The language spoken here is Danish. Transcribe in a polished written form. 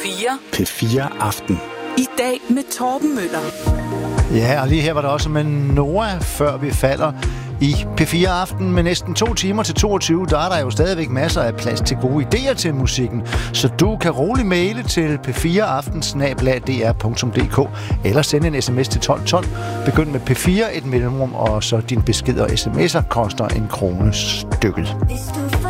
P4. P4 Aften. I dag med Torben Møller. Ja, og lige her var der også med Noah, før vi falder. I P4 Aften med næsten 2 timer til 22, der er der jo stadigvæk masser af plads til gode idéer til musikken. Så du kan roligt maile til p4aften@dr.dk eller sende en sms til 1212. Begynd med P4, et mellemrum, og så din besked og sms'er koster 1 krone stykket.